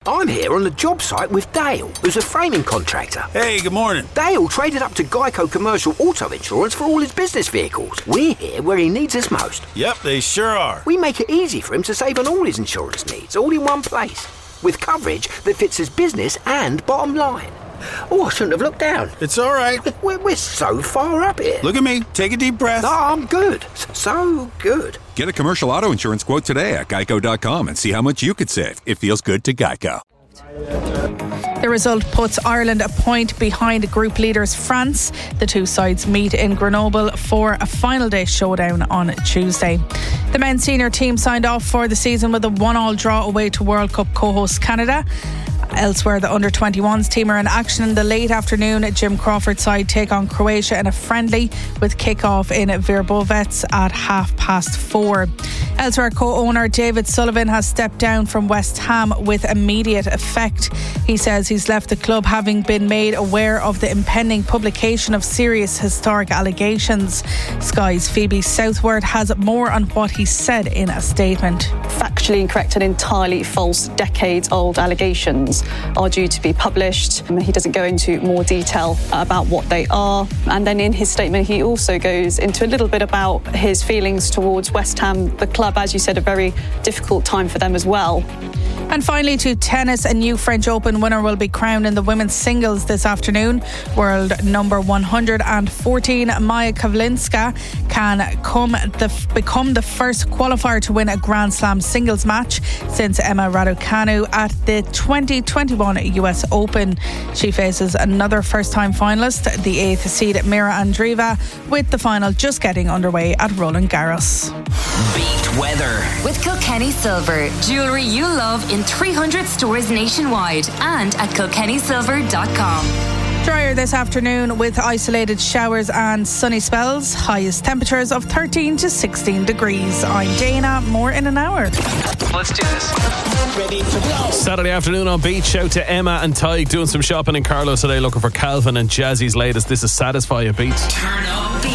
I'm here on the job site with Dale, who's a framing contractor. Hey, good morning. Dale traded up to Geico Commercial Auto Insurance for all his business vehicles. We're here where he needs us most. Yep, they sure are. We make it easy for him to save on all his insurance needs, all in one place, with coverage that fits his business and bottom line. Oh, I shouldn't have looked down. It's all right. We're so far up here. Look at me. Take a deep breath. No, I'm good. So good. Get a commercial auto insurance quote today at geico.com and see how much you could save. It feels good to Geico. The result puts Ireland a point behind group leaders France. The two sides meet in Grenoble for a final day showdown on Tuesday. The men's senior team signed off for the season with a 1-1 draw away to World Cup co-host Canada. Elsewhere, the under-21s team are in action in the late afternoon. Jim Crawford's side take on Croatia in a friendly with kick-off in Verbovec at 4:30. Elsewhere, co-owner David Sullivan has stepped down from West Ham with immediate effect. He says he's left the club having been made aware of the impending publication of serious historic allegations. Sky's Phoebe Southward has more on what he said in a statement. Factually incorrect and entirely false decades-old allegations are due to be published. He doesn't go into more detail about what they are. And then in his statement, he also goes into a little bit about his feelings towards West Ham, the club, as you said, a very difficult time for them as well. And finally to tennis, a new French Open winner will be crowned in the women's singles this afternoon. World number 114 Maja Kavlinska can become the first qualifier to win a Grand Slam singles match since Emma Raducanu at the 2021 US Open. She faces another first-time finalist, the 8th seed Mira Andreeva, with the final just getting underway at Roland Garros. Beat weather with Kilkenny Silver, jewellery you love in 300 stores nationwide and at kilkennysilver.com. Drier this afternoon with isolated showers and sunny spells. Highest temperatures of 13 to 16 degrees. I'm Dana. More in an hour. Let's do this. Ready to go. Saturday afternoon on Beach. Shout to Emma and Tig doing some shopping in Carlo today, looking for Calvin and Jazzy's latest. This is Satisfy a Beat. Turn up.